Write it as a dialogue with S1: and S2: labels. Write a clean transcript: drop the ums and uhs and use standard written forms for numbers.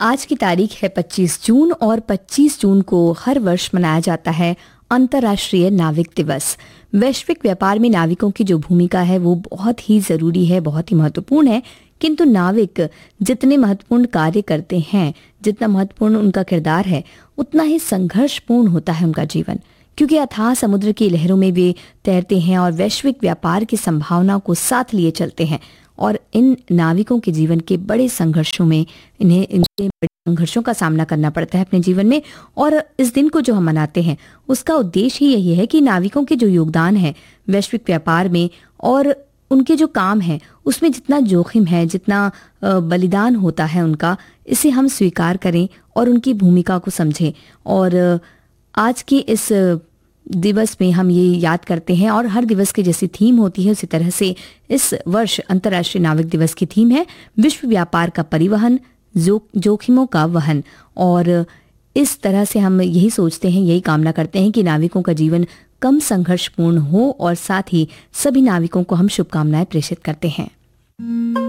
S1: आज की तारीख है 25 जून और 25 जून को हर वर्ष मनाया जाता है अंतर्राष्ट्रीय नाविक दिवस। वैश्विक व्यापार में नाविकों की जो भूमिका है वो बहुत ही जरूरी है, बहुत ही महत्वपूर्ण है। किंतु नाविक जितने महत्वपूर्ण कार्य करते हैं, जितना महत्वपूर्ण उनका किरदार है, उतना ही संघर्षपूर्ण होता है उनका जीवन, क्योंकि अथाह समुद्र की लहरों में वे तैरते हैं और वैश्विक व्यापार की संभावना को साथ लिए चलते हैं। और इन नाविकों के जीवन के बड़े संघर्षों में इनके बड़े संघर्षों का सामना करना पड़ता है अपने जीवन में। और इस दिन को जो हम मनाते हैं उसका उद्देश्य ही यही है कि नाविकों के जो योगदान है वैश्विक व्यापार में और उनके जो काम है उसमें जितना जोखिम है, जितना बलिदान होता है उनका, इसे हम स्वीकार करें और उनकी भूमिका को समझें। और आज की इस दिवस में हम ये याद करते हैं और हर दिवस की जैसी थीम होती है उसी तरह से इस वर्ष अंतर्राष्ट्रीय नाविक दिवस की थीम है विश्व व्यापार का परिवहन, जोखिमों का वहन। और इस तरह से हम यही सोचते हैं, यही कामना करते हैं कि नाविकों का जीवन कम संघर्षपूर्ण हो और साथ ही सभी नाविकों को हम शुभकामनाएं प्रेषित करते हैं।